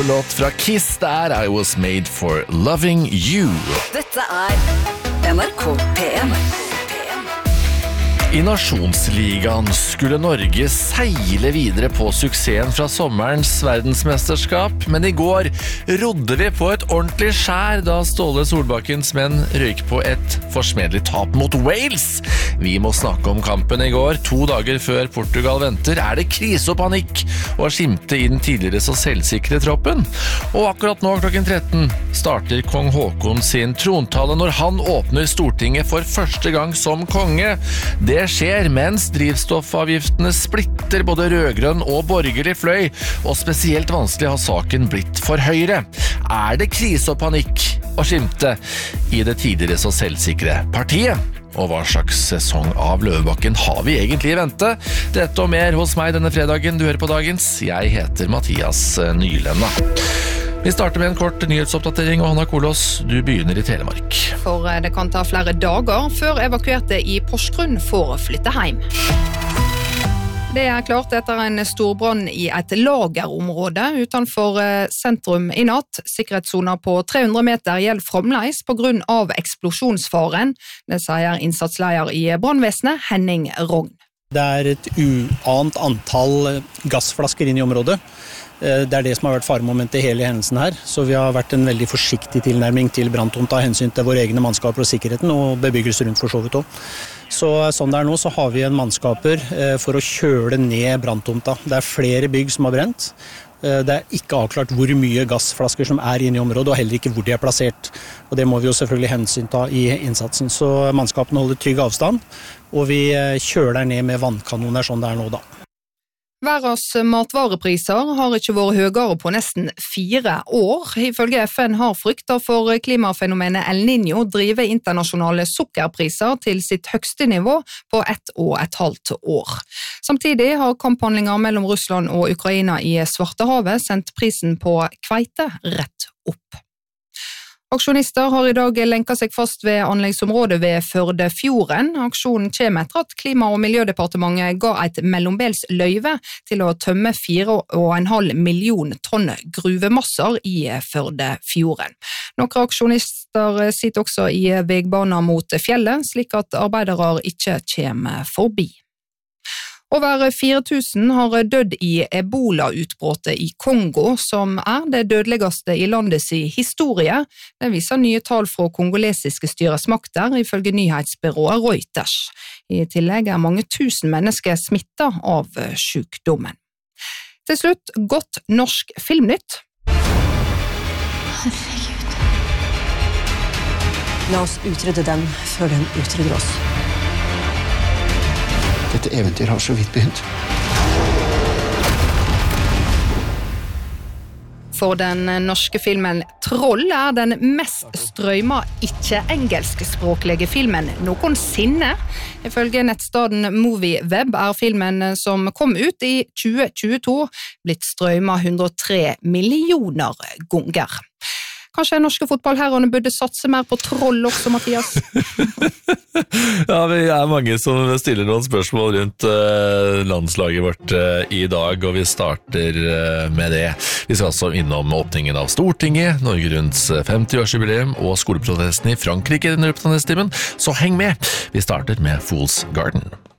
coverlåt fra Kiss der, I Was Made for Loving You. Dette NRK P1. I Nasjonsligaen skulle Norge seile videre på suksessen fra sommerens verdensmesterskap, men i går rodde vi på et ordentlig skjær da Ståle Solbakkens menn røyk på et forsmedelig tap mot Wales. Vi må snakke om kampen i går, 2 dager før Portugal venter. Er det krise og panikk å skimte i den tidligere så selvsikre troppen? Og akkurat nå klokken 13 starter kong Håkon sin trontale når han åpner Stortinget for første gang som konge. Det skjer mens drivstoffavgiftene splitter både rødgrønn og borgerlig fløy, og spesielt vanskelig har saken blitt for Høyre. Er det krise og panikk å skimte i det tidligere så selvsikre partiet? Og hva slags sesong av Løvebakken har vi egentlig i vente? Dette og mer hos meg denne fredagen. Du hører på Dagens. Jeg heter Mathias Nylenda. Vi starter med en kort nyhetsoppdatering, og Hanna Kolås, du begynner i Telemark. For det kan ta flere dager før evakuerte i Porsgrunn får flytte hjem. Det er klart etter en stor brann i et lagerområde utenfor sentrum i natt. Sikkerhetszoner på 300 meter gjelder fremdeles på grunn av eksplosjonsfaren. Det sier innsatsleder i brannvesenet Henning Rogn. Det er et uant antall gassflasker inn i området. Det er det som har vært faremomentet i hele hendelsen her, så vi har vært en veldig forsiktig tilnærming til branntomta av hensyn til våre egne mannskaper og sikkerheten og bebyggelse rundt for så vidt også. Så sånn det er nå så har vi en mannskaper for å kjøle ned branntomta. Det er flere bygg som har brent. Det er ikke avklart hvor mye gassflasker som er inne i området, og heller ikke hvor de er plassert. Og det må vi jo selvfølgelig hensynta i innsatsen. Så mannskapene holder trygg avstand, og vi kjøler ned med vannkanoner sånn det er nå da. Verdens matvarepriser har ikke vært høyere på nesten 4 år. Ifølge FN har frykter for klimafenomenet El Niño drive internasjonale sukkerpriser til sitt høgste nivå på 1,5 år. Samtidig har kamphandlinger mellom Russland og Ukraina i Svartehavet sendt prisen på kveite rett opp. Aksjonister har i dag lenket seg fast ved anleggsområdet ved Førdefjorden. Aksjonen kommer etter at Klima- og miljødepartementet ga et mellombels løyve til å tømme 4,5 million tonn gruvemasser i Førdefjorden. Noen aksjonister sitter også i veibaner mot fjellet, slik at arbeidere ikke kommer forbi. Over 4000 har dødd i Ebola-utbruddet i Kongo, som er det dødeligste i landets historie. Det viser nye tall fra kongolesiske styresmakter, ifølge nyhetsbyrået Reuters. I tillegg er mange tusen mennesker smittet av sykdommen. Til slutt, godt norsk filmnytt. Herregud. La oss utrydde den før den utrydder oss. Dette eventyr har så vidt begynt. For den norske filmen Troll er den mest strømma ikke-engelskspråklige filmen noensinne. Ifølge nettstaden MovieWeb er filmen som kom ut i 2022 blitt strømma 103 millioner ganger. Kanskje norske fotballherrene burde satse mer på troll også, Mathias? Ja, vi er mange som stiller noen spørsmål rundt landslaget vårt i dag, og vi starter med det. Vi skal altså innom åpningen av Stortinget, Norge runds 50-årsjubileum og skoleprotesten i Frankrike i den løpende timen, så heng med! Vi starter med Fool's Garden.